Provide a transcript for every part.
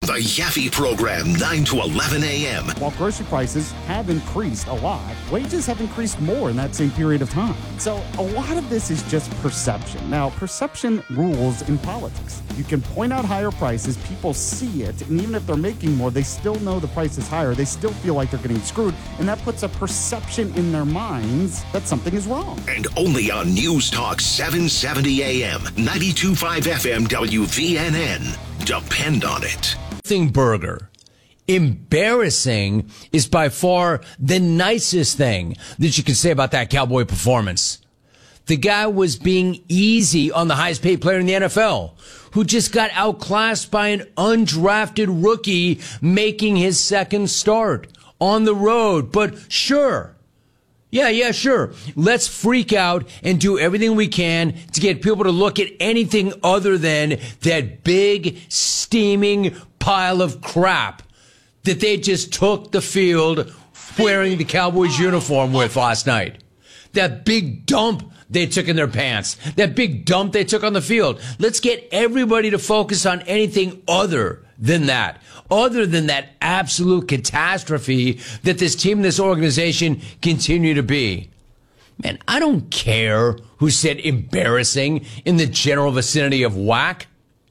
The Yaffe Program, 9 to 11 a.m. While grocery prices have increased a lot, wages have increased more in that same period of time. So a lot of this is just perception. Now, perception rules in politics. You can point out higher prices, people see it, and even if they're making more, they still know the price is higher. They still feel like they're getting screwed, and that puts a perception in their minds that something is wrong. And only on News Talk 770 a.m., 92.5 FM WVNN. Depend on it. Burger. Embarrassing is by far the nicest thing that you can say about that Cowboy performance. The guy was being easy on the highest paid player in the NFL, who just got outclassed by an undrafted rookie making his second start on the road. But sure. Yeah, sure. Let's freak out and do everything we can to get people to look at anything other than that big, steaming pile of crap that they just took the field wearing the Cowboys uniform with last night. That big dump they took in their pants. That big dump they took on the field. Let's get everybody to focus on anything other than that. Other than that absolute catastrophe that this team, this organization continue to be. Man, I don't care who said embarrassing in the general vicinity of whack.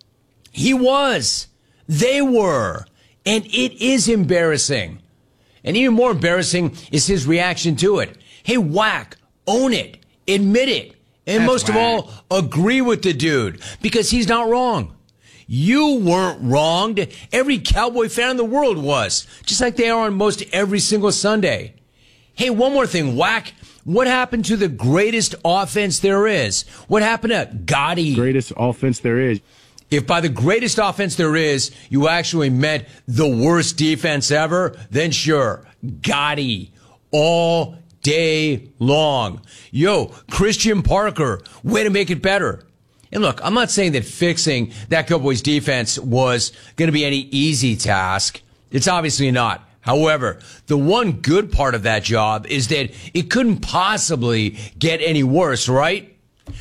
He was. They were. And it is embarrassing. And even more embarrassing is his reaction to it. Hey, whack, own it, admit it, and most of all, agree with the dude because he's not wrong. You weren't wronged. Every Cowboy fan in the world was, just like they are on most every single Sunday. Hey, one more thing, whack. What happened to the greatest offense there is? What happened to Gotti? Greatest offense there is. If by the greatest offense there is, you actually meant the worst defense ever, then sure, Gotti all day long. Yo, Christian Parker, way to make it better. And look, I'm not saying that fixing that Cowboys defense was going to be any easy task. It's obviously not. However, the one good part of that job is that it couldn't possibly get any worse, right?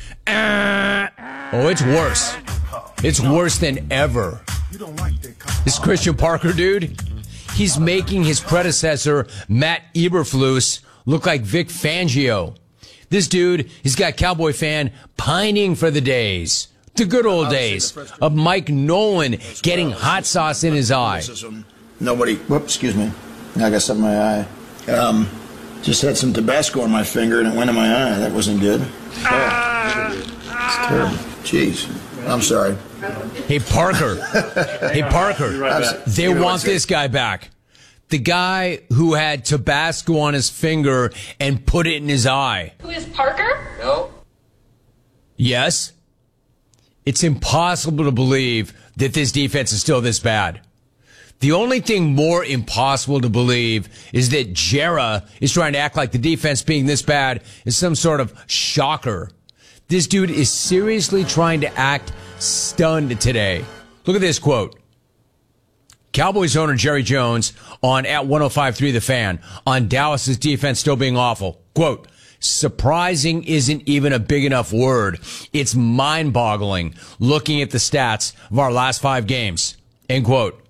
Oh, it's worse. It's worse than ever. This Christian Parker dude, he's making his predecessor, Matt Eberflus, look like Vic Fangio. This dude, he's got Cowboy fan pining for the days, the good old days of Mike Nolan getting hot sauce in his eye. Excuse me. I got something in my eye. Just had some Tabasco on my finger and it went in my eye. That wasn't good. It's terrible. Jeez. I'm sorry. Hey, Parker. They want this guy back. The guy who had Tabasco on his finger and put it in his eye. Who is Parker? No. Yes. It's impossible to believe that this defense is still this bad. The only thing more impossible to believe is that Jera is trying to act like the defense being this bad is some sort of shocker. This dude is seriously trying to act stunned today. Look at this quote. Cowboys owner Jerry Jones on at 105.3 The Fan on Dallas's defense still being awful. Quote, surprising isn't even a big enough word. It's mind-boggling looking at the stats of our last 5 games. End quote.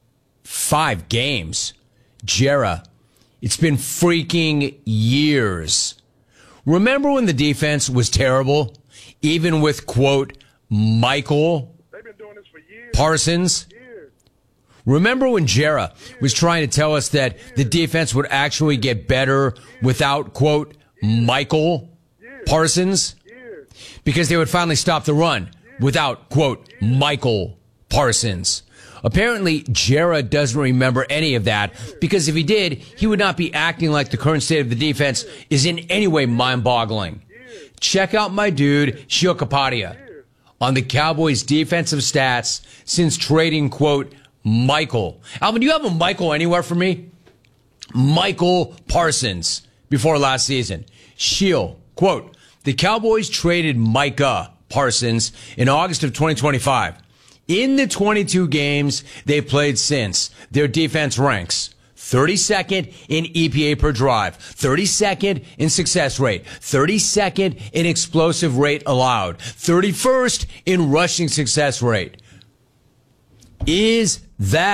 5 games? Jera, it's been freaking years. Remember when the defense was terrible? Even with, quote, Michael Parsons? Remember when Jera was trying to tell us that the defense would actually get better without, quote, Michael Parsons? Because they would finally stop the run without, quote, Michael Parsons. Apparently, Jera doesn't remember any of that because if he did, he would not be acting like the current state of the defense is in any way mind-boggling. Check out my dude, Sheil Kapadia, on the Cowboys' defensive stats since trading, quote, Michael. Alvin, do you have a Michael anywhere for me? Michael Parsons before last season. Sheil, quote, the Cowboys traded Micah Parsons in August of 2025. In the 22 games they played since, their defense ranks 32nd in EPA per drive, 32nd in success rate, 32nd in explosive rate allowed, 31st in rushing success rate. Is that